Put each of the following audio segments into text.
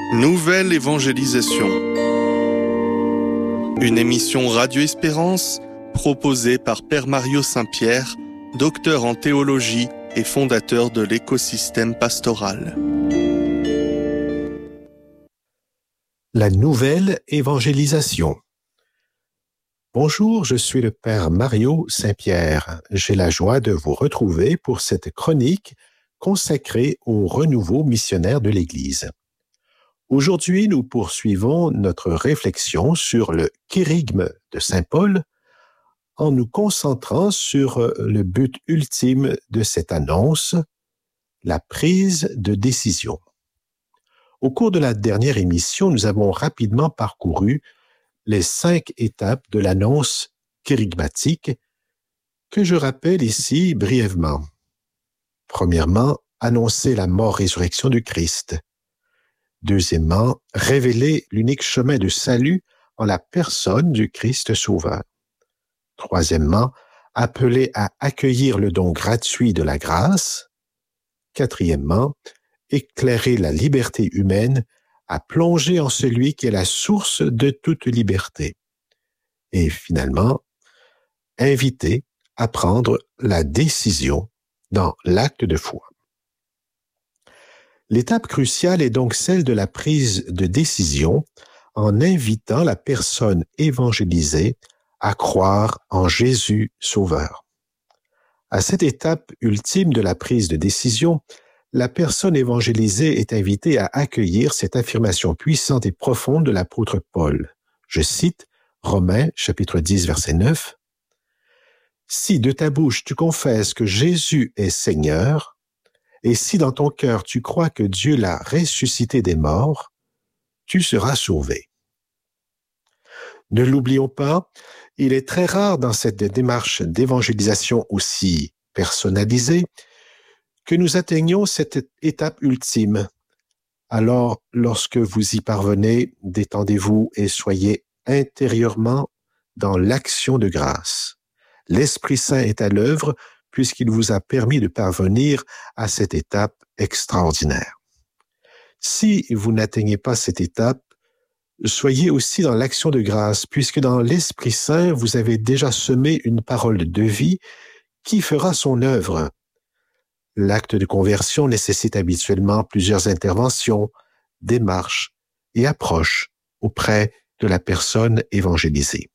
Nouvelle évangélisation. Une émission Radio Espérance proposée par Père Mario Saint-Pierre, docteur en théologie et fondateur de l'écosystème pastoral. La nouvelle évangélisation. Bonjour, je suis le Père Mario Saint-Pierre. J'ai la joie de vous retrouver pour cette chronique consacrée au renouveau missionnaire de l'Église. Aujourd'hui, nous poursuivons notre réflexion sur le kérygme de Saint Paul en nous concentrant sur le but ultime de cette annonce, la prise de décision. Au cours de la dernière émission, nous avons rapidement parcouru les 5 étapes de l'annonce kérygmatique que je rappelle ici brièvement. Premièrement, annoncer la mort-résurrection du Christ. Deuxièmement, révéler l'unique chemin de salut en la personne du Christ Sauveur. Troisièmement, appeler à accueillir le don gratuit de la grâce. Quatrièmement, éclairer la liberté humaine à plonger en celui qui est la source de toute liberté. Et finalement, inviter à prendre la décision dans l'acte de foi. L'étape cruciale est donc celle de la prise de décision en invitant la personne évangélisée à croire en Jésus Sauveur. À cette étape ultime de la prise de décision, la personne évangélisée est invitée à accueillir cette affirmation puissante et profonde de l'apôtre Paul. Je cite Romains chapitre 10, verset 9. « Si de ta bouche tu confesses que Jésus est Seigneur, et si dans ton cœur tu crois que Dieu l'a ressuscité des morts, tu seras sauvé. » Ne l'oublions pas, il est très rare dans cette démarche d'évangélisation aussi personnalisée que nous atteignions cette étape ultime. Alors, lorsque vous y parvenez, détendez-vous et soyez intérieurement dans l'action de grâce. L'Esprit Saint est à l'œuvre puisqu'il vous a permis de parvenir à cette étape extraordinaire. Si vous n'atteignez pas cette étape, soyez aussi dans l'action de grâce, puisque dans l'Esprit Saint, vous avez déjà semé une parole de vie qui fera son œuvre. L'acte de conversion nécessite habituellement plusieurs interventions, démarches et approches auprès de la personne évangélisée.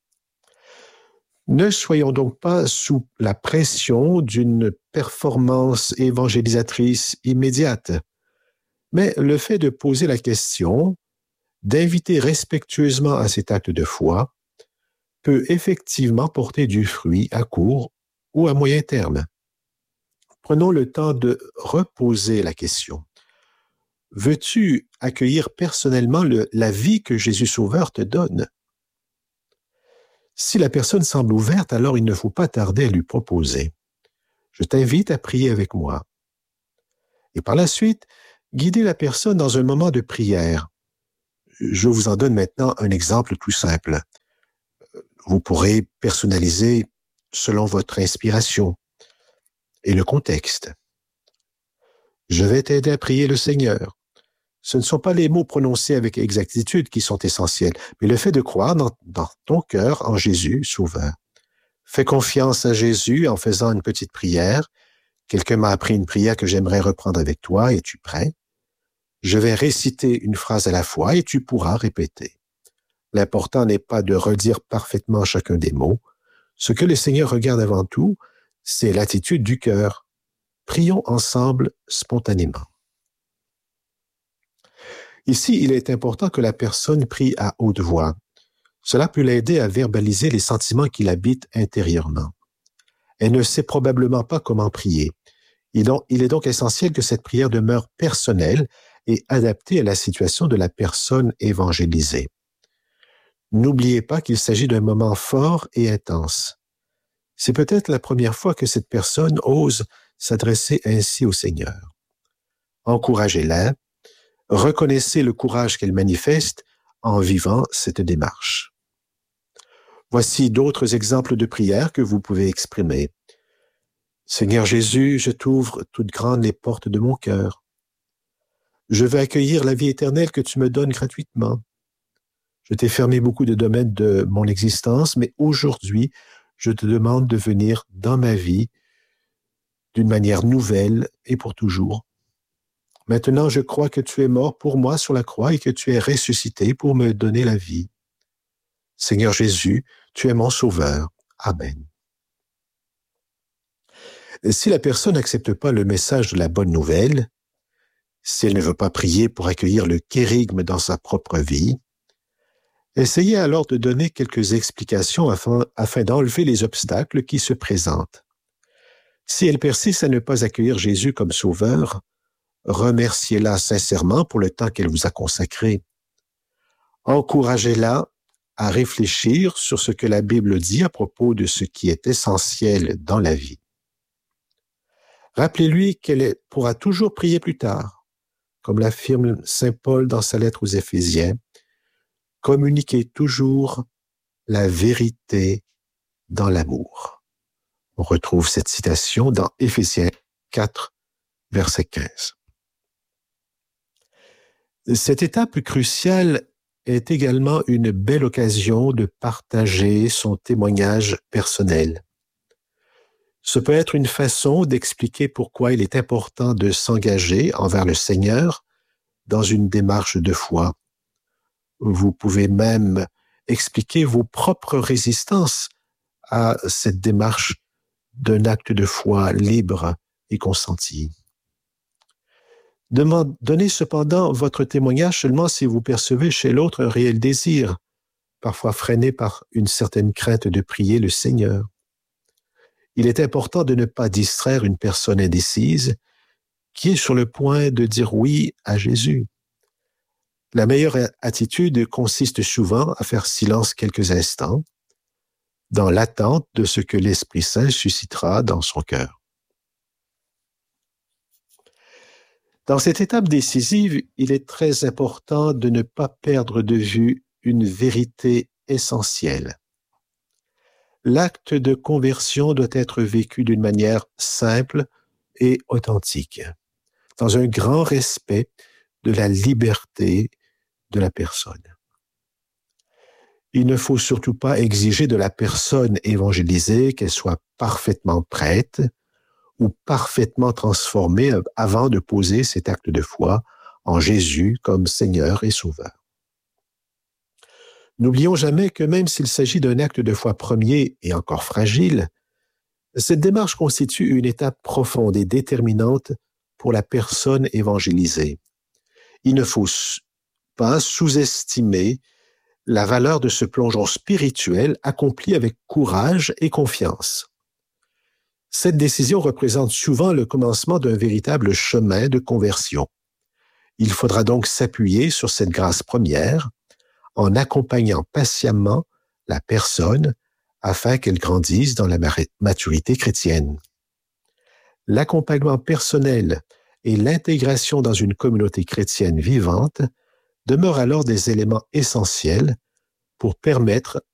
Ne soyons donc pas sous la pression d'une performance évangélisatrice immédiate, mais le fait de poser la question, d'inviter respectueusement à cet acte de foi, peut effectivement porter du fruit à court ou à moyen terme. Prenons le temps de reposer la question. Veux-tu accueillir personnellement la vie que Jésus Sauveur te donne? Si la personne semble ouverte, alors il ne faut pas tarder à lui proposer. Je t'invite à prier avec moi. Et par la suite, guider la personne dans un moment de prière. Je vous en donne maintenant un exemple tout simple. Vous pourrez personnaliser selon votre inspiration et le contexte. Je vais t'aider à prier le Seigneur. Ce ne sont pas les mots prononcés avec exactitude qui sont essentiels, mais le fait de croire dans ton cœur en Jésus Sauveur. Fais confiance à Jésus en faisant une petite prière. Quelqu'un m'a appris une prière que j'aimerais reprendre avec toi. Es-tu prêt? Je vais réciter une phrase à la fois et tu pourras répéter. L'important n'est pas de redire parfaitement chacun des mots. Ce que le Seigneur regarde avant tout, c'est l'attitude du cœur. Prions ensemble spontanément. Ici, il est important que la personne prie à haute voix. Cela peut l'aider à verbaliser les sentiments qui l'habitent intérieurement. Elle ne sait probablement pas comment prier. Il est donc essentiel que cette prière demeure personnelle et adaptée à la situation de la personne évangélisée. N'oubliez pas qu'il s'agit d'un moment fort et intense. C'est peut-être la première fois que cette personne ose s'adresser ainsi au Seigneur. Encouragez-la. Reconnaissez le courage qu'elle manifeste en vivant cette démarche. Voici d'autres exemples de prières que vous pouvez exprimer. Seigneur Jésus, je t'ouvre toutes grandes les portes de mon cœur. Je veux accueillir la vie éternelle que tu me donnes gratuitement. Je t'ai fermé beaucoup de domaines de mon existence, mais aujourd'hui, je te demande de venir dans ma vie d'une manière nouvelle et pour toujours. Maintenant, je crois que tu es mort pour moi sur la croix et que tu es ressuscité pour me donner la vie. Seigneur Jésus, tu es mon sauveur. Amen. Si la personne n'accepte pas le message de la bonne nouvelle, si elle ne veut pas prier pour accueillir le kérigme dans sa propre vie, essayez alors de donner quelques explications afin d'enlever les obstacles qui se présentent. Si elle persiste à ne pas accueillir Jésus comme sauveur, remerciez-la sincèrement pour le temps qu'elle vous a consacré. Encouragez-la à réfléchir sur ce que la Bible dit à propos de ce qui est essentiel dans la vie. Rappelez-lui qu'elle pourra toujours prier plus tard, comme l'affirme saint Paul dans sa lettre aux Éphésiens. Communiquez toujours la vérité dans l'amour. On retrouve cette citation dans Éphésiens 4, verset 15. Cette étape cruciale est également une belle occasion de partager son témoignage personnel. Ce peut être une façon d'expliquer pourquoi il est important de s'engager envers le Seigneur dans une démarche de foi. Vous pouvez même expliquer vos propres résistances à cette démarche d'un acte de foi libre et consenti. Donnez cependant votre témoignage seulement si vous percevez chez l'autre un réel désir, parfois freiné par une certaine crainte de prier le Seigneur. Il est important de ne pas distraire une personne indécise qui est sur le point de dire oui à Jésus. La meilleure attitude consiste souvent à faire silence quelques instants, dans l'attente de ce que l'Esprit Saint suscitera dans son cœur. Dans cette étape décisive, il est très important de ne pas perdre de vue une vérité essentielle. L'acte de conversion doit être vécu d'une manière simple et authentique, dans un grand respect de la liberté de la personne. Il ne faut surtout pas exiger de la personne évangélisée qu'elle soit parfaitement prête ou parfaitement transformée avant de poser cet acte de foi en Jésus comme Seigneur et Sauveur. N'oublions jamais que même s'il s'agit d'un acte de foi premier et encore fragile, cette démarche constitue une étape profonde et déterminante pour la personne évangélisée. Il ne faut pas sous-estimer la valeur de ce plongeon spirituel accompli avec courage et confiance. Cette décision représente souvent le commencement d'un véritable chemin de conversion. Il faudra donc s'appuyer sur cette grâce première en accompagnant patiemment la personne afin qu'elle grandisse dans la maturité chrétienne. L'accompagnement personnel et l'intégration dans une communauté chrétienne vivante demeurent alors des éléments essentiels pour permettre